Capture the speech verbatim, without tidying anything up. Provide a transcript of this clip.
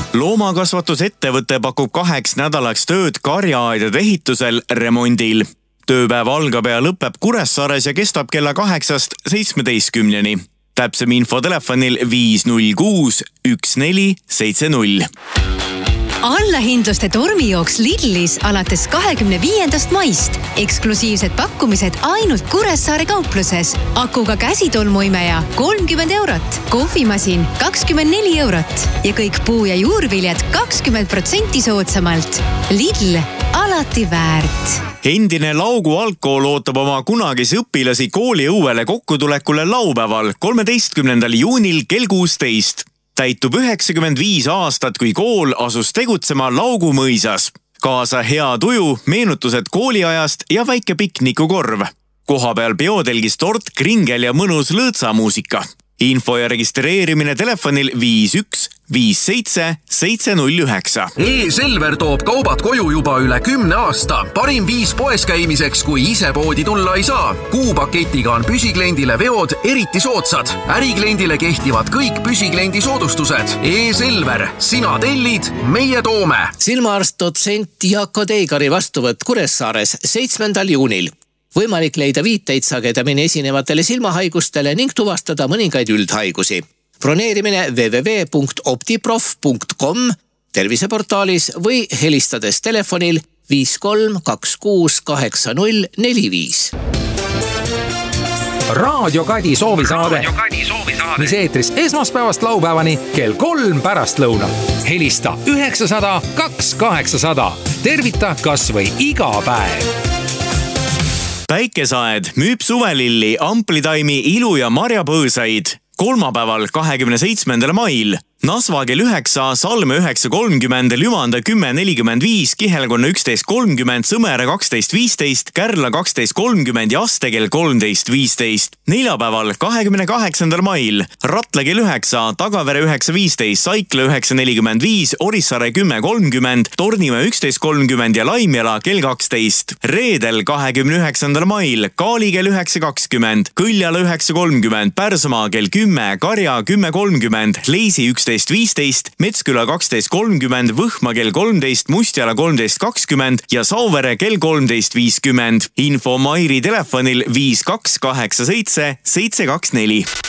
loomakasvatusettevõte pakub kaheks nädalaks tööd karjaaedade ehitusel remondil. Tööpäev algab ja lõpeb Kuressaares ja kestab kella kaheksast seitsmeteistkümneni. Täpsem info telefonil viis null kuus üks neli seitse null. Allahindluste tormijooks Lidlis alates kahekümne viiendast maist. Eksklusiivsed pakkumised ainult Kuressaare kaupluses. Akuga käsitolmuimeja kolmkümmend eurot, kohvimasin kakskümmend neli eurot ja kõik puu- ja juurviljad kakskümmend protsenti soodsamalt. Lidl, alati väärt. Endine Laugu algkool ootab oma kunagisi õpilasi kooli õuele kokkutulekule laupäeval kolmeteistkümnendal juunil kell kuusteist. Täitub üheksakümmend viis aastat, kui kool asus tegutsema Laugu mõisas. Kaasa hea tuju, meenutused kooliajast ja väike piknikukorv. Kohapeal peotelgis tort, kringel ja mõnus lõõtsamuusika. Info ja registreerimine telefonil viis üks viis seitse seitse null üheksa. E-Selver toob kaubad koju juba üle kümne aasta. Parim viis poes käimiseks, kui ise poodi tulla ei saa. Kuupaketiga on püsikliendile veod eriti soodsad. Ärikliendile kehtivad kõik püsikliendi soodustused. E-Selver, sina tellid, meie toome. Silmaarst dotsent Jaako Teigari vastuvõtt Kuressaares seitsmendal juunil. Võimalik leida viiteid sagedamini esinevatele silmahaigustele ning tuvastada mõningaid üldhaigusi. Broneerimine w w w punkt optiprof punkt com terviseportaalis või helistades telefonil viis kolm kaks kuus kaheksa null neli viis. Raadio Kadi soovisaade, mis eetris esmaspäevast laupäevani kell kolm pärastlõunal. Helista üheksasada kaks kaheksasada. Tervita kas või iga päev. Päikesaed müüb suvelilli, amplitaimi, ilu ja marjapõõsaid. Kolmapäeval kahekümne seitsmendal mail Nasva kell üheksa, Salme üheksa kolmkümmend, Lümanda kümme nelikümmend viis, Kihelkonna üksteist kolmkümmend, Sõmere kaksteist viisteist, Kärla kaksteist kolmkümmend ja Aste kell kolmteist viisteist. Neljapäeval kahekümne kaheksandal mail Ratla kell üheksa, Tagavere üheksa viisteist, Saikla üheksa nelikümmend viis, Orissaare kümme kolmkümmend, Tornimäe üksteist kolmkümmend ja Laimjala kell kaksteist. Reedel kahekümne üheksandal mail Kaali kell üheksa kakskümmend, Kõljala üheksa kolmkümmend, Pärsamaa kell kümme, Karja kümme kolmkümmend, Leisi üksteist viisteist, Metsküla kaksteist kolmkümmend, Võhma kell kolmteist, Mustjala kolmteist kakskümmend ja Sauvere kell kolmteist viiskümmend. Info Mairi telefonil viis kaks kaheksa seitse seitse kaks neli.